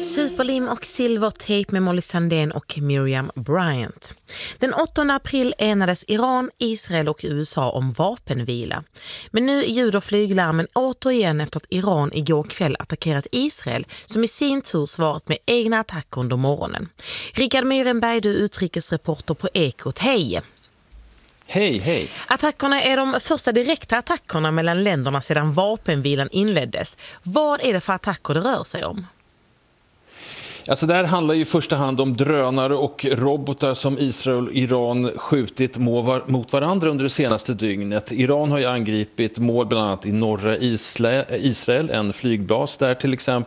Superlim och silvertejp med Molly Sandén och Miriam Bryant. Den 8 april enades Iran, Israel och USA om vapenvila. Men nu ljuder flyglarmen återigen efter att Iran igår kväll attackerat Israel, som i sin tur svarat med egna attacker under morgonen. Rickard Myrenberg, du är utrikesreporter på Ekot. Hej! Hej! Attackerna är de första direkta attackerna mellan länderna sedan vapenvilan inleddes. Vad är det för attacker det rör sig om? Alltså det här handlar ju i första hand om drönare och robotar som Israel och Iran skjutit mot varandra under det senaste dygnet. Iran har ju angripit mål bland annat i norra Israel, en flygbas där till exempel.